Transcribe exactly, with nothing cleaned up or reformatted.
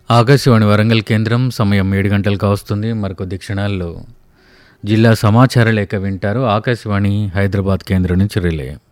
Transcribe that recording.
ఆకాశవాణి వరంగల్ కేంద్రం సమయం ఏడు గంటలకు వస్తుంది. మరికొద్ది క్షణాల్లో జిల్లా సమాచార లేఖ వింటారు. ఆకాశవాణి హైదరాబాద్ కేంద్రం నుంచి రిలే.